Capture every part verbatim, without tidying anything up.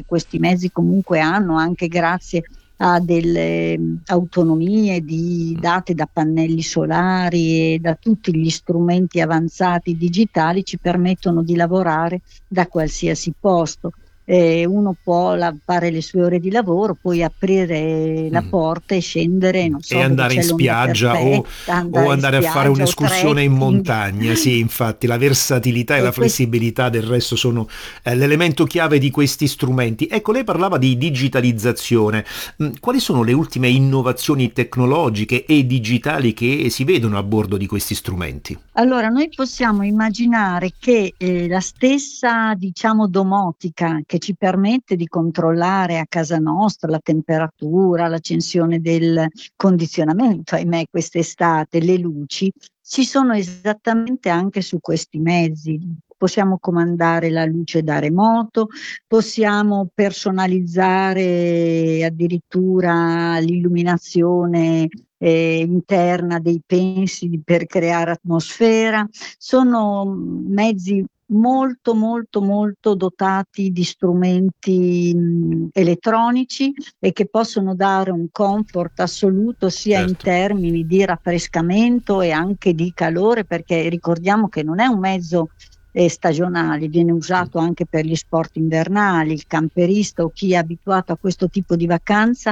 questi mezzi comunque hanno, anche grazie a delle autonomie di, date da pannelli solari e da tutti gli strumenti avanzati digitali, ci permettono di lavorare da qualsiasi posto. Eh, uno può la, fare le sue ore di lavoro, poi aprire la Mm. porta e scendere, non so, E dove andare c'è in l'onda spiaggia o, perfetta, o andare in andare a fare spiaggia o un'escursione in trekking. montagna. Sì, infatti la versatilità e E la questo flessibilità del resto sono eh, l'elemento chiave di questi strumenti. Ecco, lei parlava di digitalizzazione. Mm, Quali sono le ultime innovazioni tecnologiche e digitali che si vedono a bordo di questi strumenti? Allora, noi possiamo immaginare che eh, la stessa, diciamo, domotica che ci permette di controllare a casa nostra la temperatura, l'accensione del condizionamento, ahimè, quest'estate, le luci, ci sono esattamente anche su questi mezzi. Possiamo comandare la luce da remoto, possiamo personalizzare addirittura l'illuminazione eh, interna dei pensili per creare atmosfera. Sono mezzi molto molto molto dotati di strumenti mh, elettronici e che possono dare un comfort assoluto sia in Certo. termini di raffrescamento e anche di calore, perché ricordiamo che non è un mezzo eh, stagionale, viene usato anche per gli sport invernali. Il camperista o chi è abituato a questo tipo di vacanza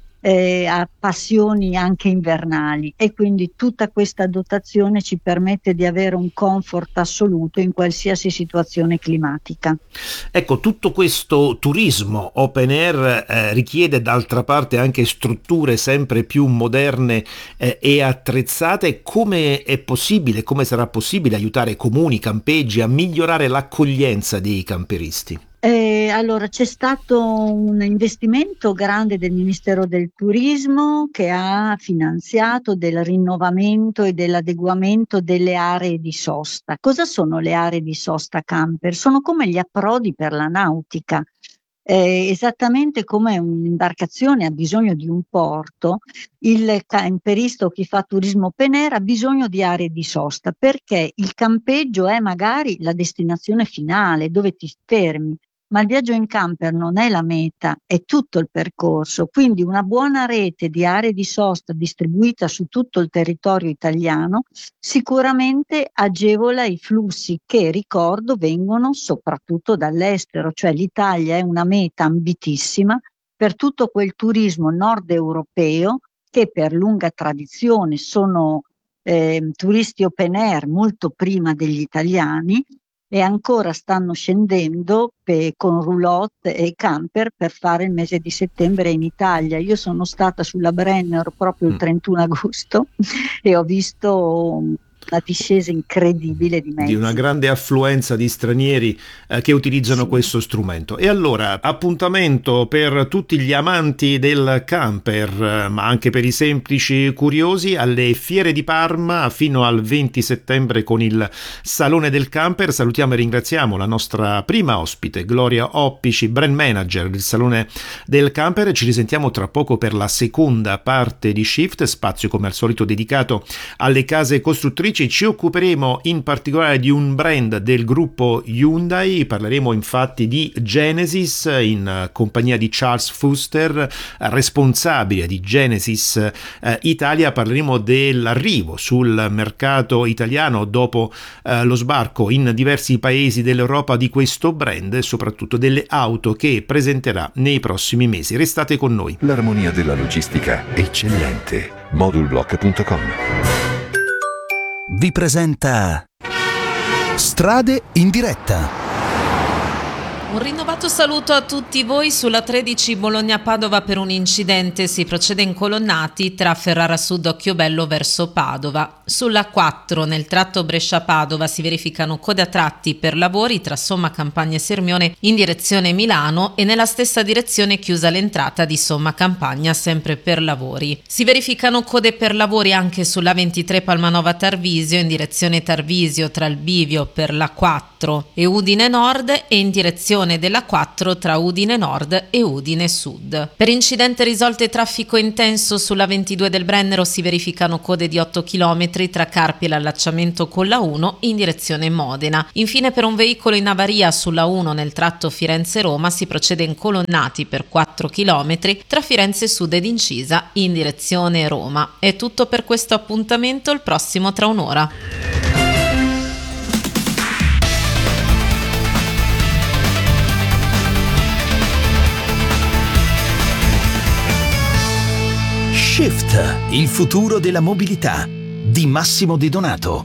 eh, ha passioni anche invernali, e quindi tutta questa dotazione ci permette di avere un comfort assoluto in qualsiasi situazione climatica. Ecco, tutto questo turismo open air eh, richiede d'altra parte anche strutture sempre più moderne eh, e attrezzate. Come è possibile, come sarà possibile aiutare comuni, campeggi a migliorare l'accoglienza dei camperisti? Eh, allora, c'è stato un investimento grande del Ministero del Turismo che ha finanziato del rinnovamento e dell'adeguamento delle aree di sosta. Cosa sono le aree di sosta camper? Sono come gli approdi per la nautica. Eh, esattamente come un'imbarcazione ha bisogno di un porto, il camperista o chi fa turismo open air ha bisogno di aree di sosta, perché il campeggio è magari la destinazione finale dove ti fermi, ma il viaggio in camper non è la meta, è tutto il percorso. Quindi una buona rete di aree di sosta distribuita su tutto il territorio italiano sicuramente agevola i flussi che, ricordo, vengono soprattutto dall'estero, cioè l'Italia è una meta ambitissima per tutto quel turismo nord europeo che per lunga tradizione sono eh, turisti open air molto prima degli italiani, e ancora stanno scendendo pe- con roulotte e camper per fare il mese di settembre in Italia. Io sono stata sulla Brennero proprio il Mm. trentuno agosto e ho visto una discesa incredibile di Di una mezzi. grande affluenza di stranieri eh, che utilizzano Sì. questo strumento. E allora, appuntamento per tutti gli amanti del camper, eh, ma anche per i semplici curiosi, alle Fiere di Parma fino al venti settembre con il Salone del Camper. Salutiamo e ringraziamo la nostra prima ospite, Gloria Oppici, brand manager del Salone del Camper. Ci risentiamo tra poco per la seconda parte di Shift, spazio come al solito dedicato alle case costruttrici. Ci occuperemo in particolare di un brand del gruppo Hyundai, parleremo infatti di Genesis in compagnia di Charles Fuster, responsabile di Genesis eh, Italia. Parleremo dell'arrivo sul mercato italiano dopo eh, lo sbarco in diversi paesi dell'Europa di questo brand e soprattutto delle auto che presenterà nei prossimi mesi. Restate con noi. L'armonia della logistica eccellente. Modulblock punto com vi presenta Strade in diretta. Un rinnovato saluto a tutti voi sulla tredici Bologna-Padova. Per un incidente si procede in colonnati tra Ferrara Sud Occhiobello verso Padova. Sulla quattro nel tratto Brescia-Padova si verificano code a tratti per lavori tra Somma Campagna e Sirmione in direzione Milano, e nella stessa direzione chiusa l'entrata di Somma Campagna sempre per lavori. Si verificano code per lavori anche sulla ventitré Palmanova Tarvisio in direzione Tarvisio tra il bivio per la quattro e Udine Nord, e in direzione direzione della quattro tra Udine Nord e Udine Sud. Per incidente risolto e traffico intenso sulla ventidue del Brennero si verificano code di otto chilometri tra Carpi e l'allacciamento con la uno in direzione Modena. Infine, per un veicolo in avaria sulla uno nel tratto Firenze-Roma si procede in colonnati per quattro chilometri tra Firenze Sud ed Incisa in direzione Roma. È tutto per questo appuntamento, il prossimo tra un'ora. Shift, il futuro della mobilità, di Massimo De Donato.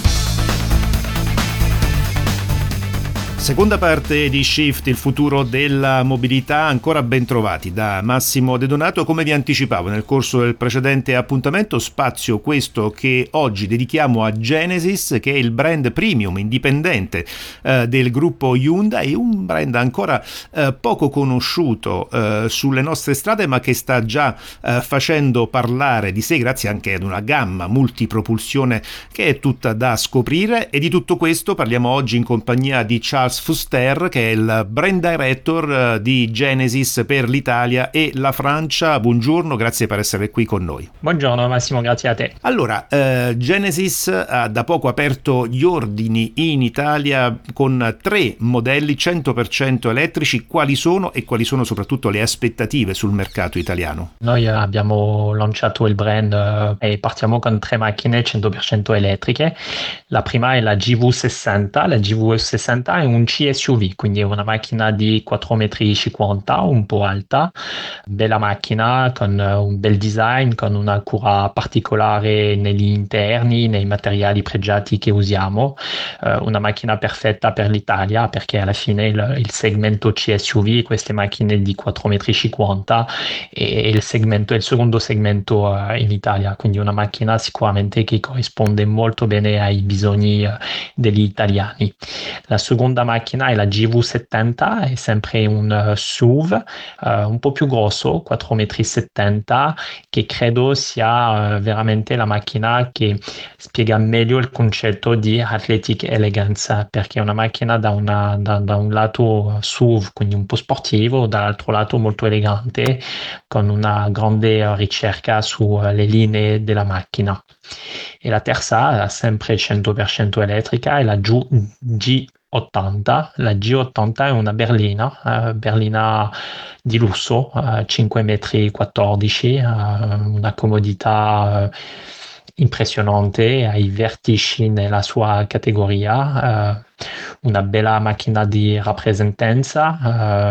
Seconda parte di Shift, il futuro della mobilità, ancora ben trovati da Massimo De Donato. Come vi anticipavo nel corso del precedente appuntamento, spazio questo che oggi dedichiamo a Genesis, che è il brand premium indipendente eh, del gruppo Hyundai, un brand ancora eh, poco conosciuto eh, sulle nostre strade, ma che sta già eh, facendo parlare di sé grazie anche ad una gamma multipropulsione che è tutta da scoprire. E di tutto questo parliamo oggi in compagnia di Charles Fuster, che è il brand director di Genesis per l'Italia e la Francia. Buongiorno, grazie per essere qui con noi. Buongiorno Massimo, grazie a te. Allora, eh, Genesis ha da poco aperto gli ordini in Italia con tre modelli cento per cento elettrici. Quali sono e quali sono soprattutto le aspettative sul mercato italiano? Noi abbiamo lanciato il brand eh, e partiamo con tre macchine cento per cento elettriche. La prima è la G V sessanta. La G V sessanta è un un C S U V, quindi è una macchina di quattro virgola cinquanta metri, un po' alta, bella macchina con un bel design, con una cura particolare negli interni, nei materiali pregiati che usiamo, eh, una macchina perfetta per l'Italia perché alla fine il, il segmento C S U V, queste macchine di quattro virgola cinquanta metri, è il, segmento, è il secondo segmento eh, in Italia, quindi una macchina sicuramente che corrisponde molto bene ai bisogni eh, degli italiani. La seconda macchina è la G V settanta, è sempre un uh, S U V uh, un po' più grosso, quattro virgola settanta metri, che credo sia uh, veramente la macchina che spiega meglio il concetto di athletic elegance, perché è una macchina da, una, da, da un lato S U V, quindi un po' sportivo, dall'altro lato molto elegante, con una grande ricerca sulle linee della macchina. E la terza, sempre cento per cento elettrica, è la G ottanta. La G ottanta è una berlina, eh, berlina di lusso, eh, cinque virgola quattordici metri, eh, una comodità eh, impressionante, ai vertici nella sua categoria, eh, una bella macchina di rappresentanza,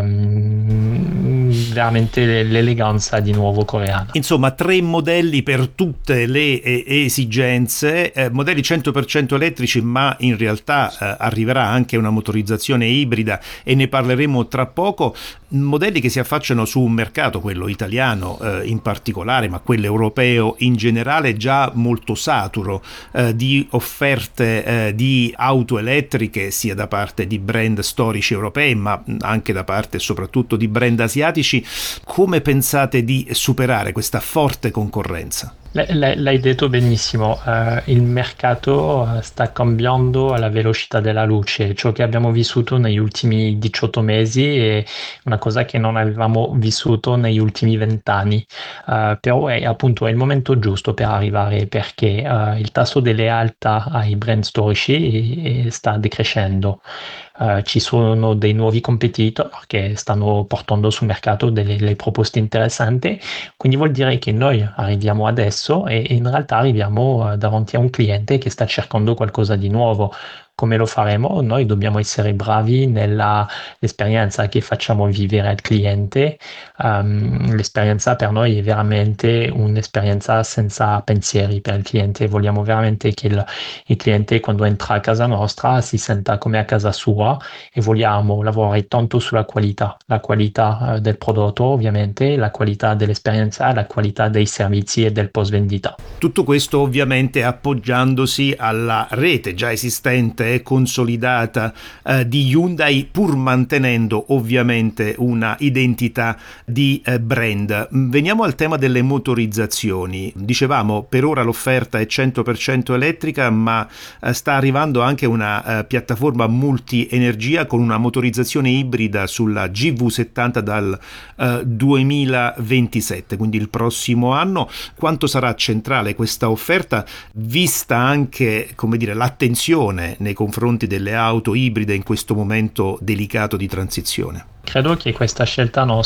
ehm, veramente l'eleganza di nuovo coreana. Insomma, tre modelli per tutte le eh, esigenze, eh, modelli cento per cento elettrici, ma in realtà eh, arriverà anche una motorizzazione ibrida e ne parleremo tra poco. Modelli che si affacciano su un mercato, quello italiano eh, in particolare, ma quello europeo in generale, già molto saturo eh, di offerte eh, di auto elettriche, sia da parte di brand storici europei, ma anche da parte soprattutto di brand asiatici. Come pensate di superare questa forte concorrenza? L'hai detto benissimo, uh, il mercato uh, sta cambiando alla velocità della luce. Ciò che abbiamo vissuto negli ultimi diciotto mesi è una cosa che non avevamo vissuto negli ultimi vent'anni, uh, però è appunto è il momento giusto per arrivare, perché uh, il tasso di lealtà ai brand storici è, è, sta decrescendo. Uh, ci sono dei nuovi competitor che stanno portando sul mercato delle, delle proposte interessanti, quindi vuol dire che noi arriviamo adesso e, e in realtà arriviamo uh, davanti a un cliente che sta cercando qualcosa di nuovo. Come lo faremo? Noi dobbiamo essere bravi nell'esperienza che facciamo vivere al cliente. Um, l'esperienza per noi è veramente un'esperienza senza pensieri per il cliente. Vogliamo veramente che il, il cliente, quando entra a casa nostra, si senta come a casa sua, e vogliamo lavorare tanto sulla qualità, la qualità uh, del prodotto ovviamente, la qualità dell'esperienza, la qualità dei servizi e del post vendita. Tutto questo ovviamente appoggiandosi alla rete già esistente forte e consolidata eh, di Hyundai, pur mantenendo ovviamente una identità di eh, brand. Veniamo al tema delle motorizzazioni. Dicevamo, per ora l'offerta è cento per cento elettrica, ma eh, sta arrivando anche una eh, piattaforma multi-energia con una motorizzazione ibrida sulla G V settanta dal eh, duemilaventisette, quindi il prossimo anno. Quanto sarà centrale questa offerta, vista anche, come dire, l'attenzione nei confronti delle auto ibride in questo momento delicato di transizione? Credo che questa scelta